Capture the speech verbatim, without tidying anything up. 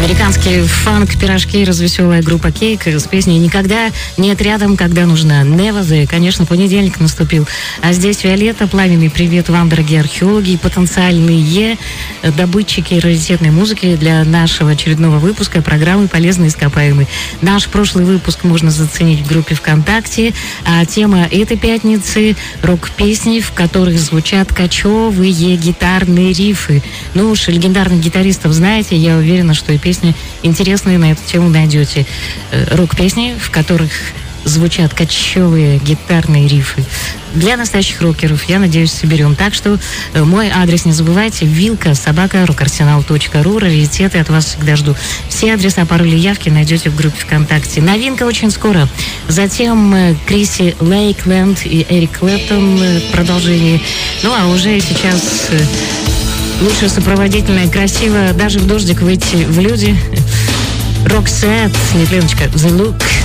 Американский фанк, пирожки, развеселая группа Кейк с песней «Никогда нет рядом, когда нужна». Never the. Конечно, понедельник наступил. А здесь Виолетта. Пламенный привет вам, дорогие археологи и потенциальные добытчики раритетной музыки для нашего очередного выпуска программы «Полезные ископаемые». Наш прошлый выпуск можно заценить в группе ВКонтакте. А тема этой пятницы — рок-песни, в которых звучат кочевые гитарные рифы. Ну уж легендарных гитаристов знаете, я уверена, что и песни интересные на эту тему найдете. Рок-песни, в которых звучат кочевые гитарные рифы. Для настоящих рокеров, я надеюсь, соберем. Так что мой адрес не забывайте: вилка собака рокарсенал точка ру. Раритеты от вас всегда жду. Все адреса, пароли, явки найдете в группе ВКонтакте. Новинка очень скоро. Затем Криси Лейкленд и Эрик Клэптон продолжение. Ну а уже сейчас лучше сопроводительное, красиво, даже в дождик выйти в люди. Роксет, нет, Леночка, The Look.